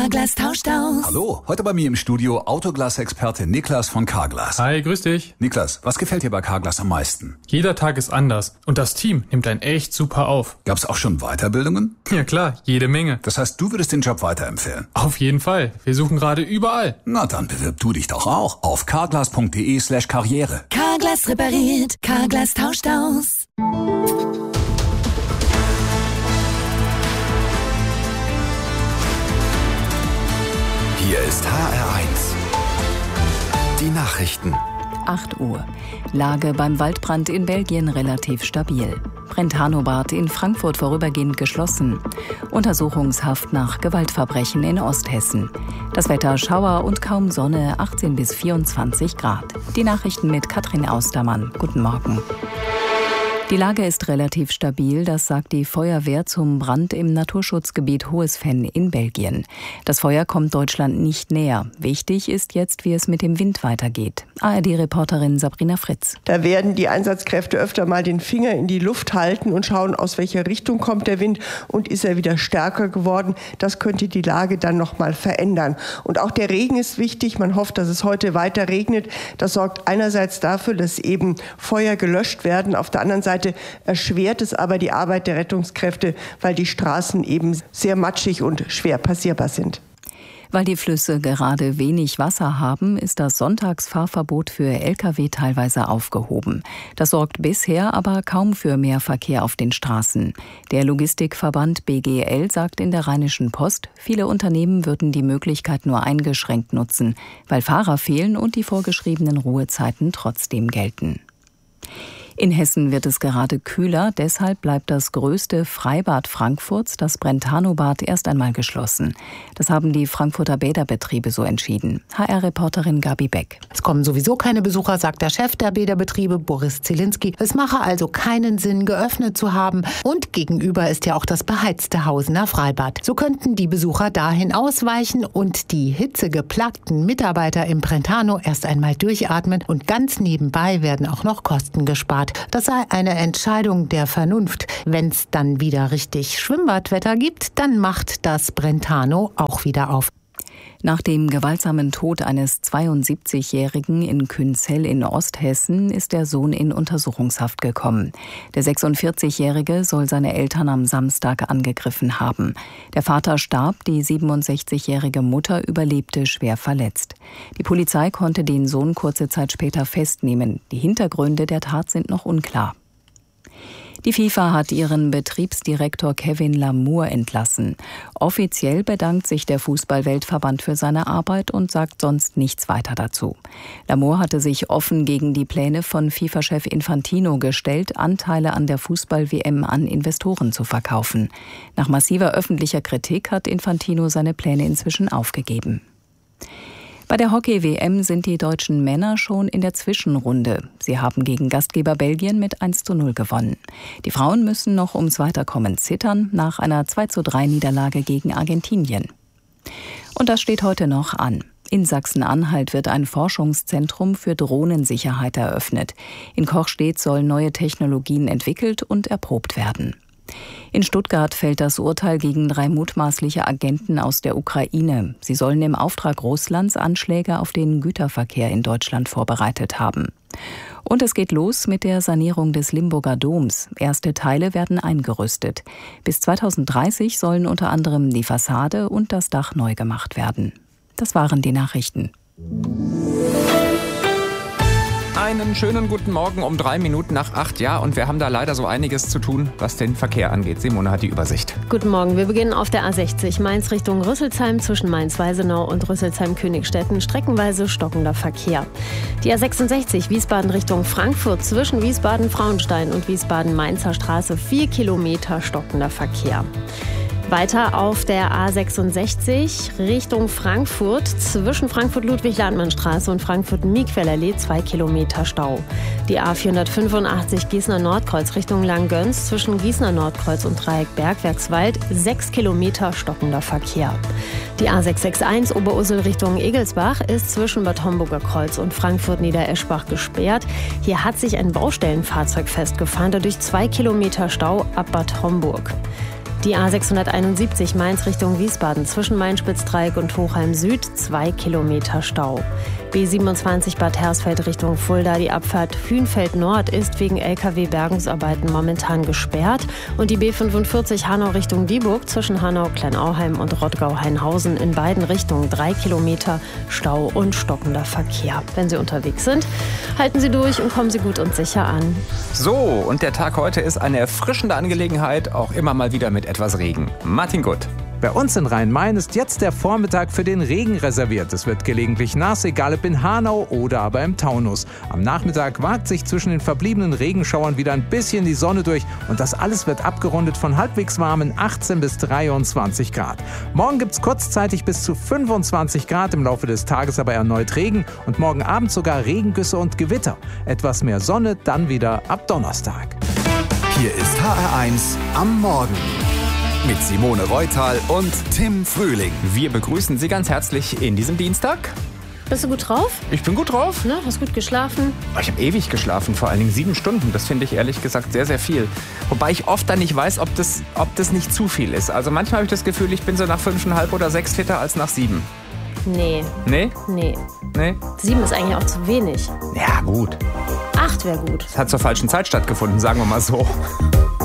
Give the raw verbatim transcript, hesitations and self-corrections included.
Carglass tauscht aus. Hallo, heute bei mir im Studio Autoglas-Experte Niklas von Carglass. Hi, grüß dich. Niklas, was gefällt dir bei Carglass am meisten? Jeder Tag ist anders und das Team nimmt einen echt super auf. Gab's auch schon Weiterbildungen? Ja klar, jede Menge. Das heißt, du würdest den Job weiterempfehlen? Auf jeden Fall. Wir suchen gerade überall. Na, dann bewirb du dich doch auch auf carglass.de slash karriere. Carglass repariert, Carglass tauscht aus. Hier ist H R eins. Die Nachrichten. acht Uhr. Lage beim Waldbrand in Belgien relativ stabil. Brentano-Bad in Frankfurt vorübergehend geschlossen. Untersuchungshaft nach Gewaltverbrechen in Osthessen. Das Wetter Schauer und kaum Sonne, achtzehn bis vierundzwanzig Grad. Die Nachrichten mit Katrin Austermann. Guten Morgen. Die Lage ist relativ stabil, das sagt die Feuerwehr zum Brand im Naturschutzgebiet Hohes-Venn in Belgien. Das Feuer kommt Deutschland nicht näher. Wichtig ist jetzt, wie es mit dem Wind weitergeht. A R D-Reporterin Sabrina Fritz. Da werden die Einsatzkräfte öfter mal den Finger in die Luft halten und schauen, aus welcher Richtung kommt der Wind und ist er wieder stärker geworden. Das könnte die Lage dann noch mal verändern. Und auch der Regen ist wichtig. Man hofft, dass es heute weiter regnet. Das sorgt einerseits dafür, dass eben Feuer gelöscht werden. Auf der anderen Seite erschwert es aber die Arbeit der Rettungskräfte, weil die Straßen eben sehr matschig und schwer passierbar sind. Weil die Flüsse gerade wenig Wasser haben, ist das Sonntagsfahrverbot für L K W teilweise aufgehoben. Das sorgt bisher aber kaum für mehr Verkehr auf den Straßen. Der Logistikverband B G L sagt in der Rheinischen Post, viele Unternehmen würden die Möglichkeit nur eingeschränkt nutzen, weil Fahrer fehlen und die vorgeschriebenen Ruhezeiten trotzdem gelten. In Hessen wird es gerade kühler, deshalb bleibt das größte Freibad Frankfurts, das Brentano-Bad, erst einmal geschlossen. Das haben die Frankfurter Bäderbetriebe so entschieden. H R-Reporterin Gabi Beck. Es kommen sowieso keine Besucher, sagt der Chef der Bäderbetriebe, Boris Zielinski. Es mache also keinen Sinn, geöffnet zu haben. Und gegenüber ist ja auch das beheizte Hausener Freibad. So könnten die Besucher dahin ausweichen und die hitzegeplagten Mitarbeiter im Brentano erst einmal durchatmen. Und ganz nebenbei werden auch noch Kosten gespart. Das sei eine Entscheidung der Vernunft. Wenn es dann wieder richtig Schwimmbadwetter gibt, dann macht das Brentano auch wieder auf. Nach dem gewaltsamen Tod eines zweiundsiebzigjährigen in Künzell in Osthessen ist der Sohn in Untersuchungshaft gekommen. Der sechsundvierzigjährige soll seine Eltern am Samstag angegriffen haben. Der Vater starb, die siebenundsechzigjährige Mutter überlebte schwer verletzt. Die Polizei konnte den Sohn kurze Zeit später festnehmen. Die Hintergründe der Tat sind noch unklar. Die FIFA hat ihren Betriebsdirektor Kevin Lamour entlassen. Offiziell bedankt sich der Fußball-Weltverband für seine Arbeit und sagt sonst nichts weiter dazu. Lamour hatte sich offen gegen die Pläne von FIFA-Chef Infantino gestellt, Anteile an der Fußball-W M an Investoren zu verkaufen. Nach massiver öffentlicher Kritik hat Infantino seine Pläne inzwischen aufgegeben. Bei der Hockey-W M sind die deutschen Männer schon in der Zwischenrunde. Sie haben gegen Gastgeber Belgien mit eins zu null gewonnen. Die Frauen müssen noch ums Weiterkommen zittern nach einer zwei zu drei Niederlage gegen Argentinien. Und das steht heute noch an. In Sachsen-Anhalt wird ein Forschungszentrum für Drohnensicherheit eröffnet. In Kochstedt sollen neue Technologien entwickelt und erprobt werden. In Stuttgart fällt das Urteil gegen drei mutmaßliche Agenten aus der Ukraine. Sie sollen im Auftrag Russlands Anschläge auf den Güterverkehr in Deutschland vorbereitet haben. Und es geht los mit der Sanierung des Limburger Doms. Erste Teile werden eingerüstet. Bis zweitausenddreißig sollen unter anderem die Fassade und das Dach neu gemacht werden. Das waren die Nachrichten. Einen schönen guten Morgen um drei Minuten nach acht. Ja, und wir haben da leider so einiges zu tun, was den Verkehr angeht. Simone hat die Übersicht. Guten Morgen. Wir beginnen auf der A sechzig Mainz Richtung Rüsselsheim zwischen Mainz-Weisenau und Rüsselsheim-Königstetten. Streckenweise stockender Verkehr. Die A sechsundsechzig Wiesbaden Richtung Frankfurt zwischen Wiesbaden-Frauenstein und Wiesbaden-Mainzer Straße. Vier Kilometer stockender Verkehr. Weiter auf der A sechsundsechzig Richtung Frankfurt zwischen Frankfurt-Ludwig-Landmann-Straße und Frankfurt-Miquellerlee zwei Kilometer Stau. Die A vierhundertfünfundachtzig Gießener Nordkreuz Richtung Langgöns zwischen Gießener Nordkreuz und Dreieck Bergwerkswald sechs Kilometer stockender Verkehr. Die A sechshundereinundsechzig Oberursel Richtung Egelsbach ist zwischen Bad Homburger Kreuz und Frankfurt-Niedereschbach gesperrt. Hier hat sich ein Baustellenfahrzeug festgefahren, dadurch zwei Kilometer Stau ab Bad Homburg. Die A sechshunderteinundsiebzig Mainz Richtung Wiesbaden zwischen Main-Spitz-Dreieck und Hochheim Süd, zwei Kilometer Stau. B siebenundzwanzig Bad Hersfeld Richtung Fulda, die Abfahrt Hünfeld Nord ist wegen L K W-Bergungsarbeiten momentan gesperrt. Und die B fünfundvierzig Hanau Richtung Dieburg zwischen Hanau, Kleinauheim und Rottgau-Hainhausen in beiden Richtungen drei Kilometer Stau und stockender Verkehr. Wenn Sie unterwegs sind, halten Sie durch und kommen Sie gut und sicher an. So, und der Tag heute ist eine erfrischende Angelegenheit, auch immer mal wieder mit etwas Regen. Martin Gutt. Bei uns in Rhein-Main ist jetzt der Vormittag für den Regen reserviert. Es wird gelegentlich nass, egal ob in Hanau oder aber im Taunus. Am Nachmittag wagt sich zwischen den verbliebenen Regenschauern wieder ein bisschen die Sonne durch und das alles wird abgerundet von halbwegs warmen achtzehn bis dreiundzwanzig Grad. Morgen gibt es kurzzeitig bis zu fünfundzwanzig Grad, im Laufe des Tages aber erneut Regen und morgen Abend sogar Regengüsse und Gewitter. Etwas mehr Sonne dann wieder ab Donnerstag. Hier ist H R eins am Morgen. Mit Simone Reutal und Tim Frühling. Wir begrüßen Sie ganz herzlich in diesem Dienstag. Bist du gut drauf? Ich bin gut drauf. Ne? Hast gut geschlafen? Oh, ich habe ewig geschlafen, vor allen Dingen sieben Stunden. Das finde ich ehrlich gesagt sehr, sehr viel. Wobei ich oft dann nicht weiß, ob das, ob das nicht zu viel ist. Also manchmal habe ich das Gefühl, ich bin so nach fünfeinhalb oder sechs fitter als nach sieben. Nee. Nee? Nee. Nee? Sieben ist eigentlich auch zu wenig. Ja, gut. Acht wäre gut. Es hat zur falschen Zeit stattgefunden, sagen wir mal so.